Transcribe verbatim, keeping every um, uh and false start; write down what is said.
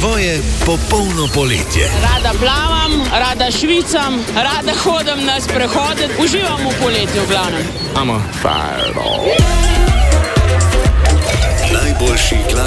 tvoje popolno poletje. Rada plavam, rada švicam, rada hodim na sprehode, uživam v poletju v glavnem. Najboljši